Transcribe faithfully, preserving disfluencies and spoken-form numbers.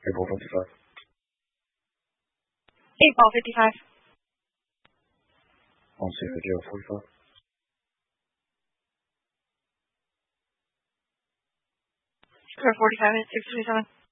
Eight ball fifty-five. Eight ball fifty-five. One six zero forty-five. Square forty-five at six twenty-seven.